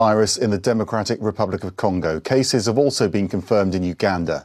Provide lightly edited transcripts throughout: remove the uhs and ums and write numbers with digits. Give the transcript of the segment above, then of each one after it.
virus in the Democratic Republic of Congo. Cases have also been confirmed in Uganda.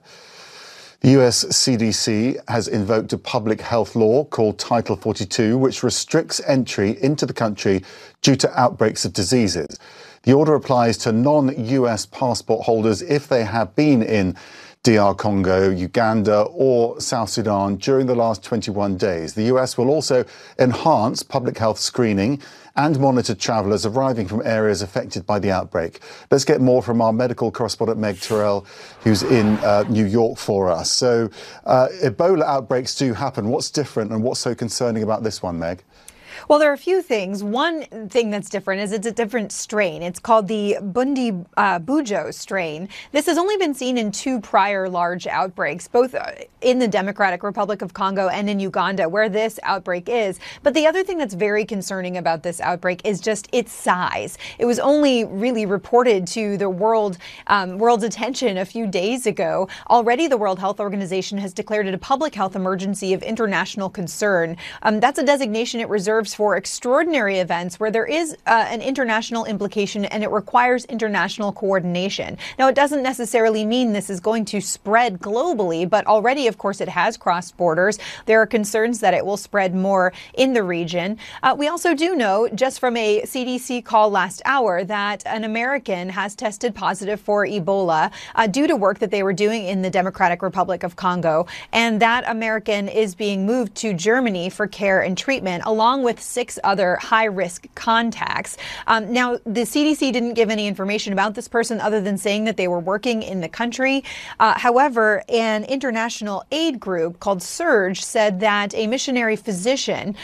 The US CDC has invoked a public health law called Title 42, which restricts entry into the country due to outbreaks of diseases. The order applies to non-US passport holders if they have been in DR Congo, Uganda or South Sudan during the last 21 days. The US will also enhance public health screening and monitor travellers arriving from areas affected by the outbreak. Let's get more from our medical correspondent Meg Terrell, who's in New York for us. So Ebola outbreaks do happen. What's different and what's so concerning about this one, Meg? Well, there are a few things. One thing that's different is it's a different strain. It's called the Bundi-Bujo strain. This has only been seen in 2 prior large outbreaks, both in the Democratic Republic of Congo and in Uganda, where this outbreak is. But the other thing that's very concerning about this outbreak is just its size. It was only really reported to the world's attention a few days ago. Already, the World Health Organization has declared it a public health emergency of international concern. That's a designation it reserves for extraordinary events where there is an international implication and it requires international coordination. Now, it doesn't necessarily mean this is going to spread globally, but already, of course, it has crossed borders. There are concerns that it will spread more in the region. We also do know, just from a CDC call last hour, that an American has tested positive for Ebola due to work that they were doing in the Democratic Republic of Congo. And that American is being moved to Germany for care and treatment, along with 6 other high-risk contacts. Now, the CDC didn't give any information about this person other than saying that they were working in the country. However, an international aid group called SURGE said that a missionary physician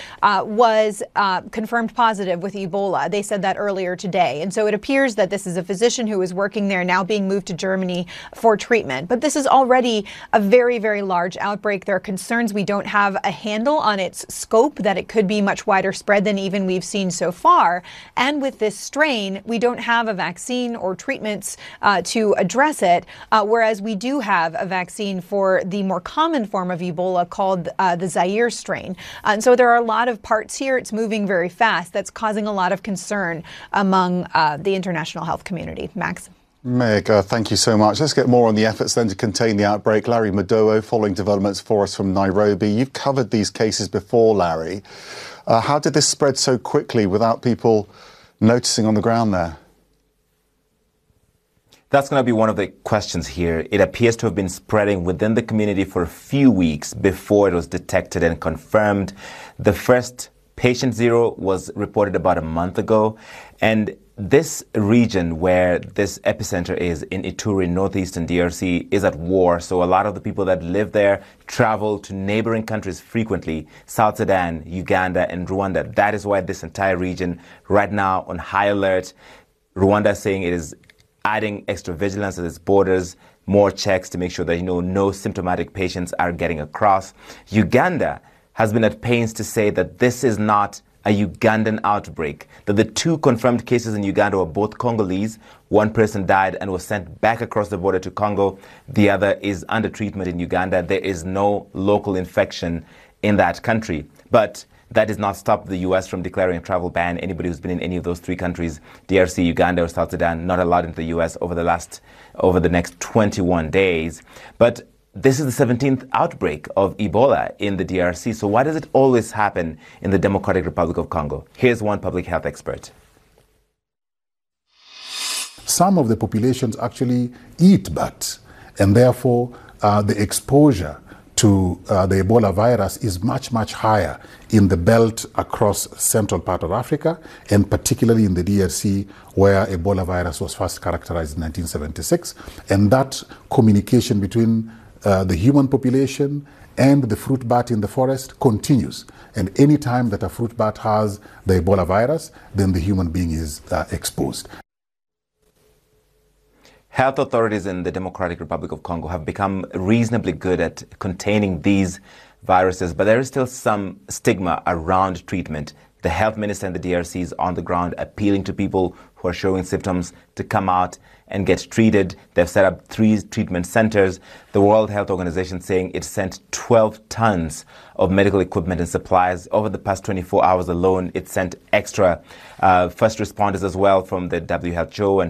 was confirmed positive with Ebola. They said that earlier today. And so it appears that this is a physician who is working there now being moved to Germany for treatment. But this is already a very, very large outbreak. There are concerns we don't have a handle on its scope, that it could be much wider spread than even we've seen so far. And with this strain, we don't have a vaccine or treatments to address it, whereas we do have a vaccine for the more common form of Ebola called the Zaire strain. And so there are a lot of parts here. It's moving very fast. That's causing a lot of concern among the international health community. Max? Meg, thank you so much. Let's get more on the efforts then to contain the outbreak. Larry Madowo, following developments for us from Nairobi. You've covered these cases before, Larry. How did this spread so quickly without people noticing on the ground there? That's going to be one of the questions here. It appears to have been spreading within the community for a few weeks before it was detected and confirmed. The first patient 0 was reported about a month ago. And this region where this epicenter is in Ituri, northeastern DRC, is at war. So a lot of the people that live there travel to neighboring countries frequently, South Sudan, Uganda, and Rwanda. That is why this entire region right now on high alert. Rwanda is saying it is adding extra vigilance at its borders, more checks to make sure that, no symptomatic patients are getting across. Uganda has been at pains to say that this is not a Ugandan outbreak, that the 2 confirmed cases in Uganda were both Congolese. One person died and was sent back across the border to Congo. The other is under treatment in Uganda. There is no local infection in that country. But that does not stop the U.S. from declaring a travel ban. Anybody who's been in any of those 3 countries, DRC, Uganda, or South Sudan, not allowed into the U.S. over the next 21 days. But this is the 17th outbreak of Ebola in the DRC. So why does it always happen in the Democratic Republic of Congo? Here's one public health expert. Some of the populations actually eat bats, and therefore the exposure to the Ebola virus is much, much higher in the belt across central part of Africa, and particularly in the DRC, where Ebola virus was first characterized in 1976. And that communication between the human population and the fruit bat in the forest continues. And any time that a fruit bat has the Ebola virus, then the human being is exposed. Health authorities in the Democratic Republic of Congo have become reasonably good at containing these viruses, but there is still some stigma around treatment. The health minister and the DRC is on the ground appealing to people who are showing symptoms to come out and get treated. They've set up 3 treatment centers. The World Health Organization saying it sent 12 tons of medical equipment and supplies over the past 24 hours alone. It sent extra first responders as well from the WHO and